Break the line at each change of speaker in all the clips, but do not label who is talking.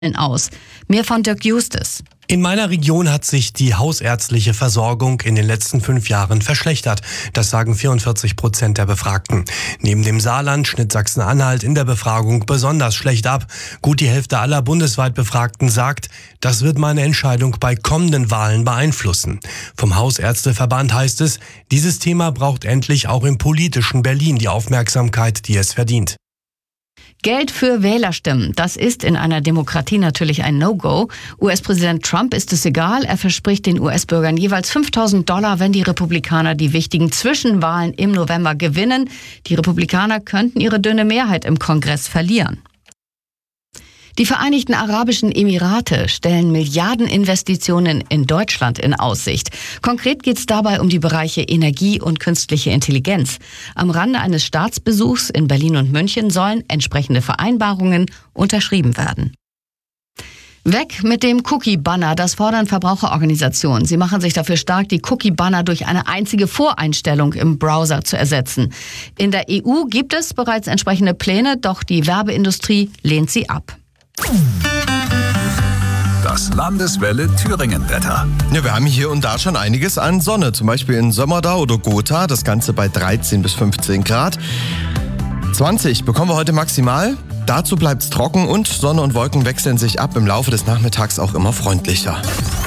aus. Mehr von Dirk Justus.
In meiner Region hat sich die hausärztliche Versorgung in den letzten 5 Jahren verschlechtert. Das sagen 44% der Befragten. Neben dem Saarland schnitt Sachsen-Anhalt in der Befragung besonders schlecht ab. Gut die Hälfte aller bundesweit Befragten sagt, das wird meine Entscheidung bei kommenden Wahlen beeinflussen. Vom Hausärzteverband heißt es, dieses Thema braucht endlich auch im politischen Berlin die Aufmerksamkeit, die es verdient.
Geld für Wählerstimmen, das ist in einer Demokratie natürlich ein No-Go. US-Präsident Trump ist es egal. Er verspricht den US-Bürgern jeweils $5.000, wenn die Republikaner die wichtigen Zwischenwahlen im November gewinnen. Die Republikaner könnten ihre dünne Mehrheit im Kongress verlieren. Die Vereinigten Arabischen Emirate stellen Milliardeninvestitionen in Deutschland in Aussicht. Konkret geht es dabei um die Bereiche Energie und künstliche Intelligenz. Am Rande eines Staatsbesuchs in Berlin und München sollen entsprechende Vereinbarungen unterschrieben werden. Weg mit dem Cookie-Banner, das fordern Verbraucherorganisationen. Sie machen sich dafür stark, die Cookie-Banner durch eine einzige Voreinstellung im Browser zu ersetzen. In der EU gibt es bereits entsprechende Pläne, doch die Werbeindustrie lehnt sie ab.
Das Landeswelle Thüringen-Wetter.
Ja, wir haben hier und da schon einiges an Sonne. Zum Beispiel in Sömmerda oder Gotha. Das Ganze bei 13 bis 15 Grad. 20 bekommen wir heute maximal. Dazu bleibt es trocken und Sonne und Wolken wechseln sich ab. Im Laufe des Nachmittags auch immer freundlicher.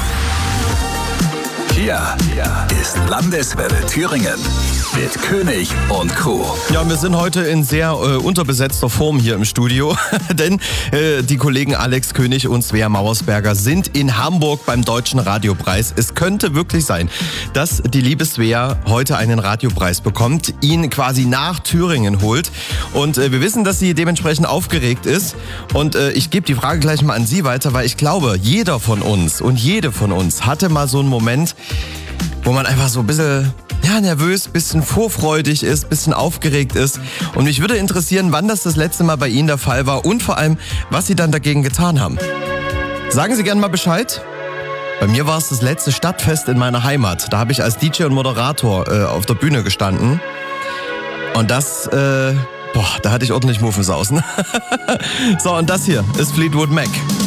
Hier ist Landeswelle Thüringen mit König und Co.
Ja, wir sind heute in sehr unterbesetzter Form hier im Studio, denn die Kollegen Alex König und Svea Mauersberger sind in Hamburg beim Deutschen Radiopreis. Es könnte wirklich sein, dass die liebe Svea heute einen Radiopreis bekommt, ihn quasi nach Thüringen holt. Und wir wissen, dass sie dementsprechend aufgeregt ist. Und ich gebe die Frage gleich mal an Sie weiter, weil ich glaube, jeder von uns und jede von uns hatte mal so einen Moment, wo man einfach so ein bisschen nervös, bisschen vorfreudig ist, bisschen aufgeregt ist. Und mich würde interessieren, wann das letzte Mal bei Ihnen der Fall war und vor allem, was Sie dann dagegen getan haben. Sagen Sie gerne mal Bescheid. Bei mir war es das letzte Stadtfest in meiner Heimat. Da habe ich als DJ und Moderator auf der Bühne gestanden. Und das, da hatte ich ordentlich Muffensausen. So, und das hier ist Fleetwood Mac.